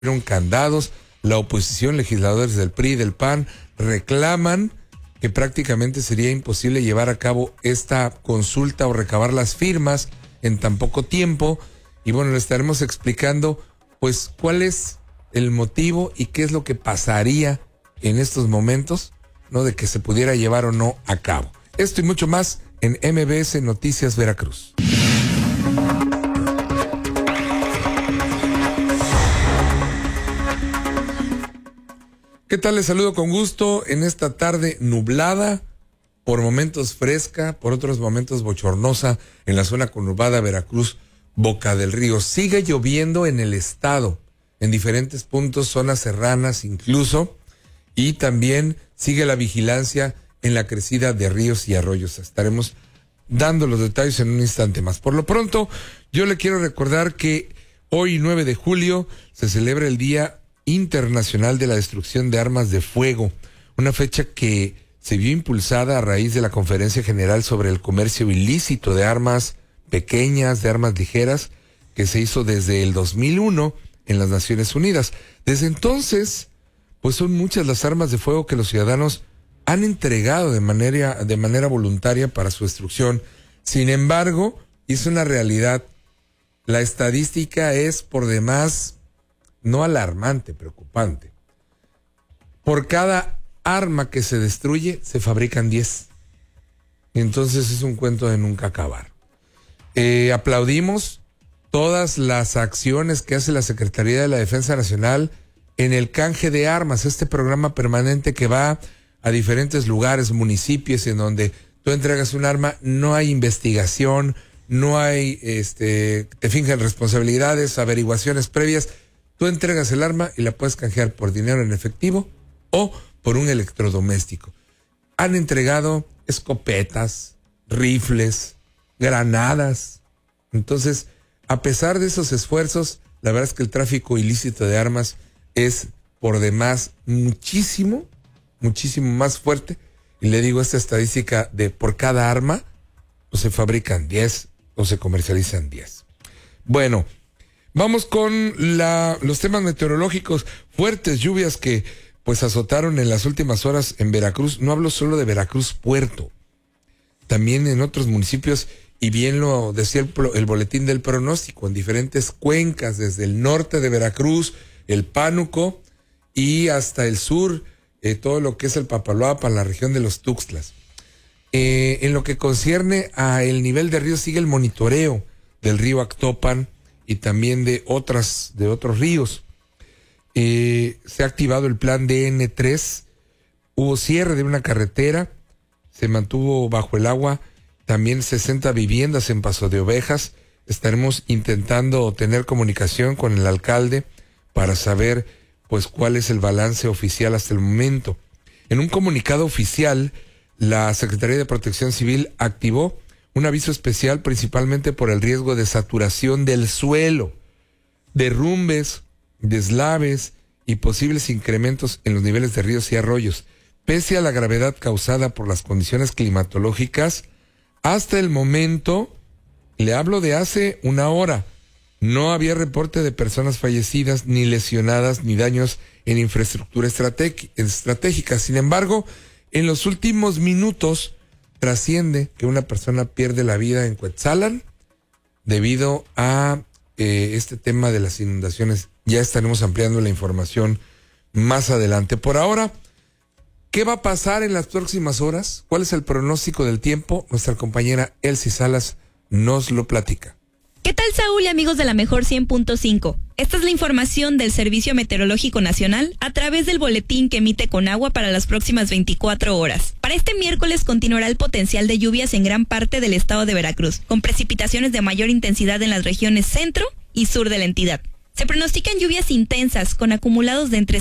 candados. La oposición, legisladores del PRI y del PAN, reclaman que prácticamente sería imposible llevar a cabo esta consulta o recabar las firmas en tan poco tiempo. Y bueno, le estaremos explicando pues cuál es el motivo y qué es lo que pasaría en estos momentos, ¿no?, de que se pudiera llevar o no a cabo. Esto y mucho más en MBS Noticias Veracruz. ¿Qué tal? Les saludo con gusto en esta tarde nublada, por momentos fresca, por otros momentos bochornosa en la zona conurbada Veracruz, Boca del Río. Sigue lloviendo en el estado, en diferentes puntos, zonas serranas incluso, y también sigue la vigilancia en la crecida de ríos y arroyos. Estaremos dando los detalles en un instante más. Por lo pronto, yo le quiero recordar que hoy, 9 de julio, se celebra el Día Internacional de la Destrucción de Armas de Fuego, una fecha que se vio impulsada a raíz de la Conferencia General sobre el Comercio Ilícito de Armas Pequeñas, de armas ligeras, que se hizo desde el 2001 en las Naciones Unidas. Desde entonces, pues son muchas las armas de fuego que los ciudadanos han entregado de manera voluntaria para su destrucción. Sin embargo, es una realidad. La estadística es por demás no alarmante, preocupante. Por cada arma que se destruye, se fabrican 10. Entonces es un cuento de nunca acabar. Aplaudimos todas las acciones que hace la Secretaría de la Defensa Nacional en el canje de armas, este programa permanente que va a diferentes lugares, municipios, en donde tú entregas un arma, no hay investigación, no hay, te fingen responsabilidades, averiguaciones previas. Tú entregas el arma y la puedes canjear por dinero en efectivo o por un electrodoméstico. Han entregado escopetas, rifles, granadas. Entonces, a pesar de esos esfuerzos, la verdad es que el tráfico ilícito de armas es por demás muchísimo más fuerte. Y le digo, esta estadística de por cada arma, pues se fabrican 10 o se comercializan 10. Bueno, vamos con los temas meteorológicos. Fuertes lluvias que pues azotaron en las últimas horas en Veracruz. No hablo solo de Veracruz Puerto, también en otros municipios, y bien lo decía el boletín del pronóstico, en diferentes cuencas, desde el norte de Veracruz, el Pánuco, y hasta el sur, todo lo que es el Papaloapan, la región de los Tuxtlas. En lo que concierne a el nivel de río, sigue el monitoreo del río Actopan y también de otros ríos. Se ha activado el plan DN3, hubo cierre de una carretera, se mantuvo bajo el agua también 60 viviendas en Paso de Ovejas. Estaremos intentando tener comunicación con el alcalde para saber pues cuál es el balance oficial hasta el momento. En un comunicado oficial, la Secretaría de Protección Civil activó un aviso especial principalmente por el riesgo de saturación del suelo, derrumbes, deslaves y posibles incrementos en los niveles de ríos y arroyos. Pese a la gravedad causada por las condiciones climatológicas, hasta el momento, le hablo de hace una hora, no había reporte de personas fallecidas, ni lesionadas, ni daños en infraestructura estratégica. Sin embargo, en los últimos minutos trasciende que una persona pierde la vida en Cuetzalan debido a este tema de las inundaciones. Ya estaremos ampliando la información más adelante. Por ahora, ¿qué va a pasar en las próximas horas? ¿Cuál es el pronóstico del tiempo? Nuestra compañera Elsie Salas nos lo platica. ¿Qué tal, Saúl y amigos de la Mejor 100.5? Esta es la información del Servicio Meteorológico Nacional a través del boletín que emite Conagua para las próximas 24 horas. Para este miércoles continuará el potencial de lluvias en gran parte del estado de Veracruz, con precipitaciones de mayor intensidad en las regiones centro y sur de la entidad. Se pronostican lluvias intensas con acumulados de entre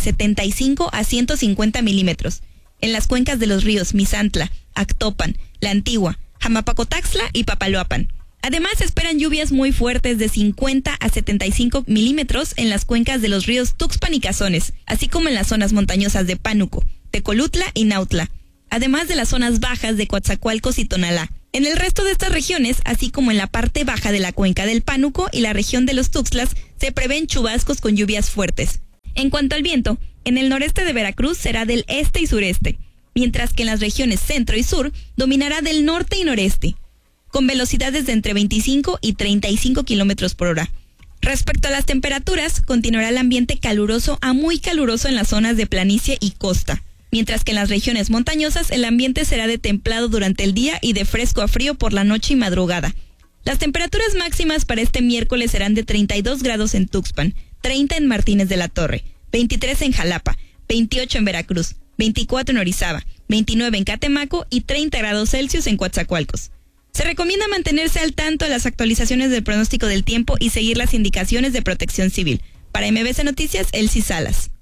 75 a 150 milímetros en las cuencas de los ríos Misantla, Actopan, La Antigua, Jamapacotaxtla y Papaloapan. Además, se esperan lluvias muy fuertes de 50 a 75 milímetros en las cuencas de los ríos Tuxpan y Cazones, así como en las zonas montañosas de Pánuco, Tecolutla y Nautla, además de las zonas bajas de Coatzacoalcos y Tonalá. En el resto de estas regiones, así como en la parte baja de la cuenca del Pánuco y la región de los Tuxtlas, se prevén chubascos con lluvias fuertes. En cuanto al viento, en el noreste de Veracruz será del este y sureste, mientras que en las regiones centro y sur dominará del norte y noreste, con velocidades de entre 25 y 35 kilómetros por hora. Respecto a las temperaturas, continuará el ambiente caluroso a muy caluroso en las zonas de planicie y costa, mientras que en las regiones montañosas el ambiente será de templado durante el día y de fresco a frío por la noche y madrugada. Las temperaturas máximas para este miércoles serán de 32 grados en Tuxpan, 30 en Martínez de la Torre, 23 en Jalapa, 28 en Veracruz, 24 en Orizaba, 29 en Catemaco y 30 grados Celsius en Coatzacoalcos. Se recomienda mantenerse al tanto de las actualizaciones del pronóstico del tiempo y seguir las indicaciones de Protección Civil. Para MBC Noticias, Elsie Salas.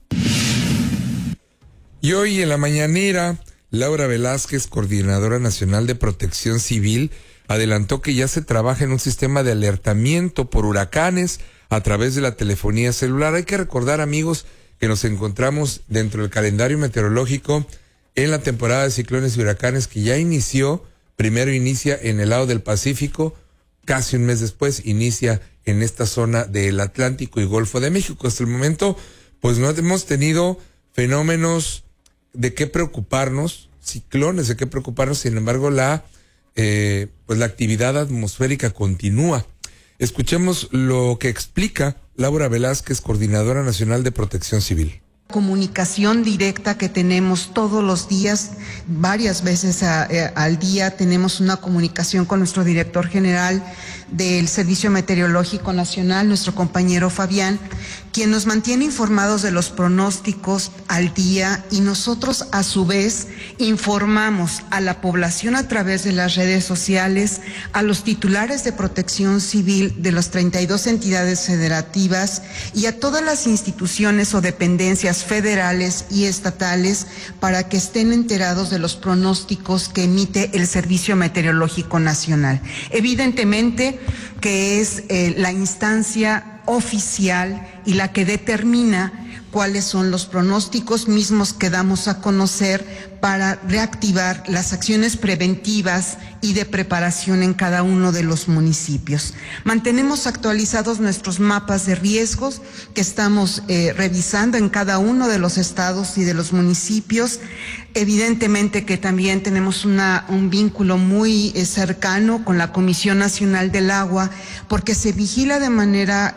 Y hoy en la mañanera, Laura Velázquez, coordinadora nacional de Protección Civil, adelantó que ya se trabaja en un sistema de alertamiento por huracanes a través de la telefonía celular. Hay que recordar, amigos, que nos encontramos dentro del calendario meteorológico en la temporada de ciclones y huracanes que ya inició. Primero inicia en el lado del Pacífico, casi un mes después inicia en esta zona del Atlántico y Golfo de México. Hasta el momento, pues no hemos tenido fenómenos de qué preocuparnos, ciclones de qué preocuparnos, sin embargo la actividad atmosférica continúa. Escuchemos lo que explica Laura Velázquez, coordinadora nacional de Protección Civil. Comunicación directa que tenemos todos los días, varias veces al día tenemos una comunicación con nuestro director general del Servicio Meteorológico Nacional, nuestro compañero Fabián, quien nos mantiene informados de los pronósticos al día, y nosotros a su vez informamos a la población a través de las redes sociales, a los titulares de Protección Civil de las 32 entidades federativas y a todas las instituciones o dependencias federales y estatales para que estén enterados de los pronósticos que emite el Servicio Meteorológico Nacional. Evidentemente que es la instancia oficial y la que determina cuáles son los pronósticos mismos que damos a conocer para reactivar las acciones preventivas y de preparación en cada uno de los municipios. Mantenemos actualizados nuestros mapas de riesgos que estamos revisando en cada uno de los estados y de los municipios. Evidentemente que también tenemos un vínculo muy cercano con la Comisión Nacional del Agua, porque se vigila de manera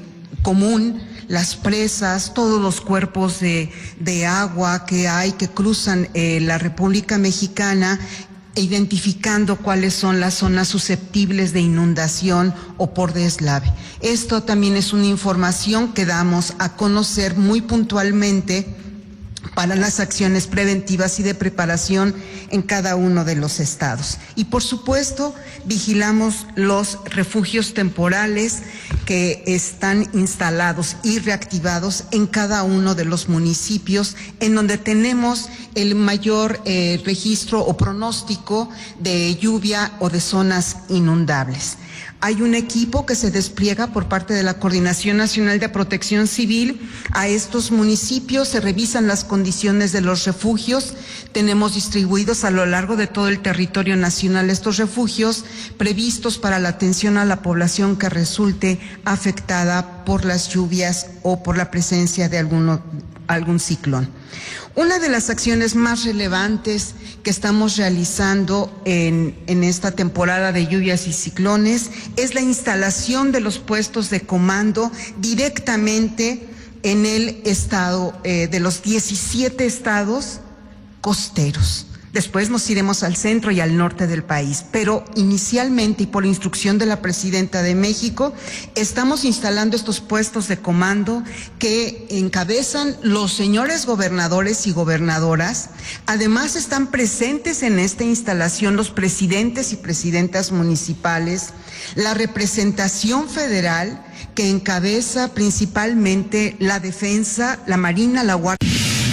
común las presas, todos los cuerpos de agua que hay que cruzan la República Mexicana, identificando cuáles son las zonas susceptibles de inundación o por deslave. Esto también es una información que damos a conocer muy puntualmente para las acciones preventivas y de preparación en cada uno de los estados. Y por supuesto, vigilamos los refugios temporales que están instalados y reactivados en cada uno de los municipios en donde tenemos el mayor registro o pronóstico de lluvia o de zonas inundables. Hay un equipo que se despliega por parte de la Coordinación Nacional de Protección Civil a estos municipios, se revisan las condiciones de los refugios. Tenemos distribuidos a lo largo de todo el territorio nacional estos refugios previstos para la atención a la población que resulte afectada por las lluvias o por la presencia de algún ciclón. Una de las acciones más relevantes que estamos realizando en esta temporada de lluvias y ciclones es la instalación de los puestos de comando directamente en el estado, de los 17 estados costeros. Después nos iremos al centro y al norte del país, pero inicialmente y por instrucción de la Presidenta de México, estamos instalando estos puestos de comando que encabezan los señores gobernadores y gobernadoras. Además están presentes en esta instalación los presidentes y presidentas municipales, la representación federal que encabeza principalmente la defensa, la Marina, la Guardia.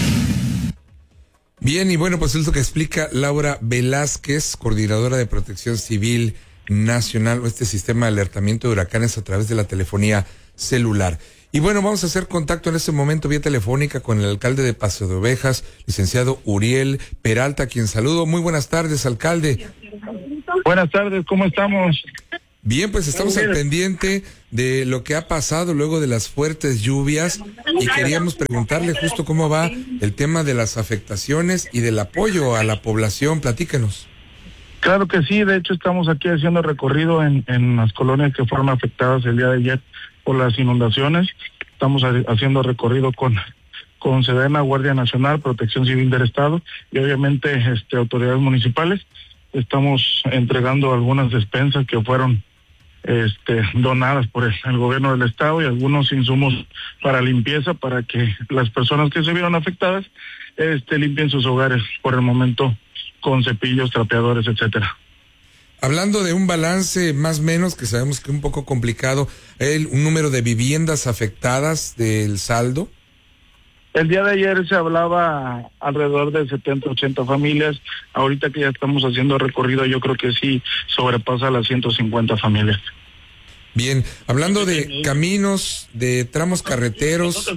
Bien, y bueno, pues es lo que explica Laura Velázquez, coordinadora de Protección Civil Nacional, o este sistema de alertamiento de huracanes a través de la telefonía celular. Y bueno, vamos a hacer contacto en este momento vía telefónica con el alcalde de Paso de Ovejas, licenciado Uriel Peralta, quien saludo. Muy buenas tardes, alcalde. Buenas tardes, ¿cómo estamos? Bien, pues estamos al pendiente de lo que ha pasado luego de las fuertes lluvias y queríamos preguntarle justo cómo va el tema de las afectaciones y del apoyo a la población. Platícanos. Claro que sí, de hecho estamos aquí haciendo recorrido en las colonias que fueron afectadas el día de ayer por las inundaciones. Estamos haciendo recorrido con Sedena, Guardia Nacional, Protección Civil del Estado y obviamente autoridades municipales. Estamos entregando algunas despensas que fueron donadas por el gobierno del estado y algunos insumos para limpieza para que las personas que se vieron afectadas limpien sus hogares por el momento con cepillos, trapeadores, etcétera. Hablando de un balance más o menos, que sabemos que es un poco complicado, un número de viviendas afectadas del saldo. El día de ayer se hablaba alrededor de 70, 80 familias. Ahorita que ya estamos haciendo recorrido, yo creo que sí sobrepasa las 150 familias. Bien, hablando de caminos, de tramos carreteros.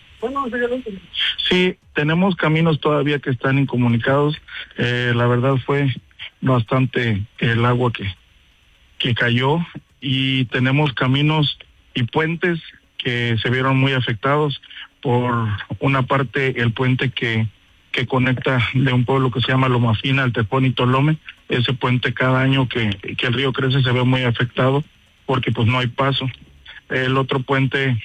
Sí, tenemos caminos todavía que están incomunicados. La verdad fue bastante el agua que cayó y tenemos caminos y puentes que se vieron muy afectados. Por una parte, el puente que conecta de un pueblo que se llama Loma Fina, al Tepón y Tolome. Ese puente cada año que el río crece se ve muy afectado porque pues no hay paso. El otro puente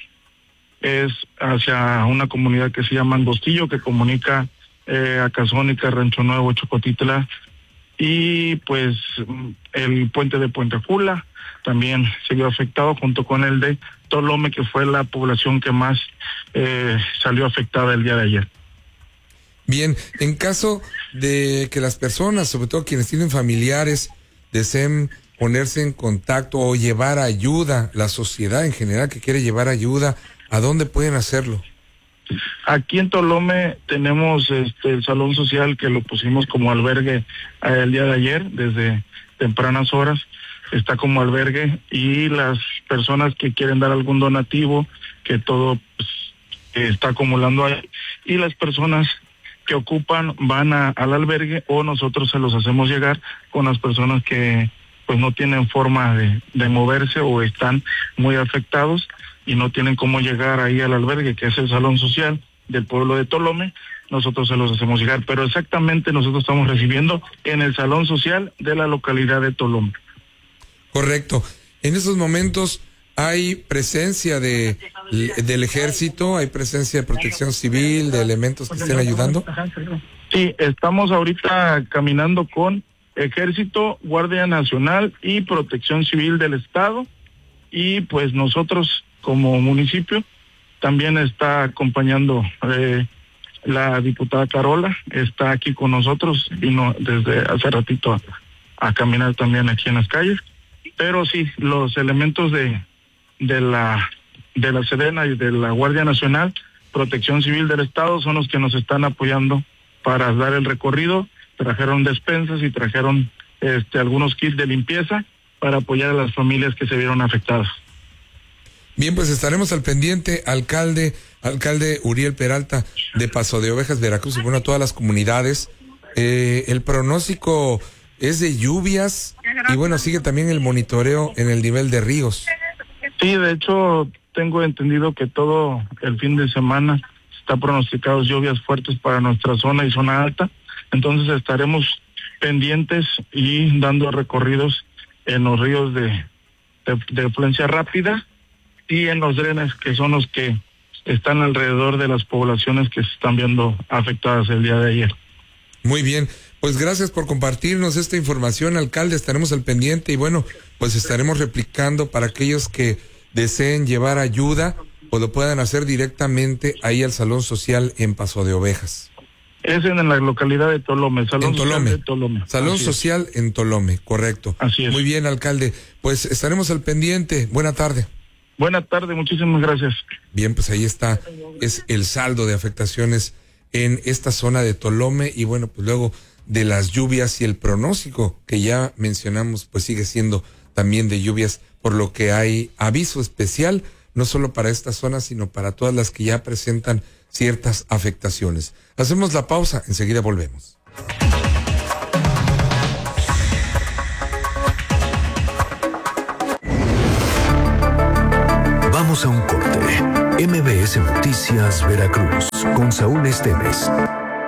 es hacia una comunidad que se llama Angostillo, que comunica a Casónica, Rancho Nuevo, Chocotitla, y pues el puente de Puente Jula también se vio afectado junto con el de Tolome, que fue la población que más salió afectada el día de ayer. Bien, en caso de que las personas, sobre todo quienes tienen familiares, deseen ponerse en contacto o llevar ayuda, la sociedad en general que quiere llevar ayuda, ¿a dónde pueden hacerlo? Aquí en Tolome tenemos el salón social que lo pusimos como albergue el día de ayer, desde tempranas horas, está como albergue, y las personas que quieren dar algún donativo, que todo pues, está acumulando ahí, y las personas que ocupan van al albergue o nosotros se los hacemos llegar con las personas que pues no tienen forma de moverse o están muy afectados y no tienen cómo llegar ahí al albergue, que es el salón social del pueblo de Tolome. Nosotros se los hacemos llegar, pero exactamente nosotros estamos recibiendo en el salón social de la localidad de Tolome. Correcto. En estos momentos hay presencia del ejército, hay presencia de protección civil, de elementos que estén ayudando. Sí, estamos ahorita caminando con Ejército, Guardia Nacional y Protección Civil del Estado, y pues nosotros como municipio también está acompañando la diputada Carola, está aquí con nosotros, vino desde hace ratito a caminar también aquí en las calles, pero sí, los elementos de la Sedena y de la Guardia Nacional, Protección Civil del Estado son los que nos están apoyando para dar el recorrido. Trajeron despensas y trajeron algunos kits de limpieza para apoyar a las familias que se vieron afectadas. Bien, pues estaremos al pendiente, alcalde Uriel Peralta de Paso de Ovejas, Veracruz, y bueno, a todas las comunidades. El pronóstico es de lluvias y bueno, sigue también el monitoreo en el nivel de ríos. Sí, de hecho, tengo entendido que todo el fin de semana está pronosticados lluvias fuertes para nuestra zona y zona alta. Entonces estaremos pendientes y dando recorridos en los ríos de afluencia rápida y en los drenes, que son los que están alrededor de las poblaciones que se están viendo afectadas el día de ayer. Muy bien, pues gracias por compartirnos esta información, alcalde. Estaremos al pendiente y bueno, pues estaremos replicando para aquellos que deseen llevar ayuda o lo puedan hacer directamente ahí al Salón Social en Paso de Ovejas. Es en la localidad de Tolome, Salón Social de Tolome. Salón Social en Tolome, correcto. Así es. Muy bien, alcalde. Pues estaremos al pendiente. Buena tarde. Buena tarde, muchísimas gracias. Bien, pues ahí está, es el saldo de afectaciones en esta zona de Tolome y bueno, pues luego de las lluvias y el pronóstico que ya mencionamos, pues sigue siendo también de lluvias, por lo que hay aviso especial, no solo para esta zona, sino para todas las que ya presentan ciertas afectaciones. Hacemos la pausa, enseguida volvemos. MBS Noticias Veracruz con Saúl Esteves.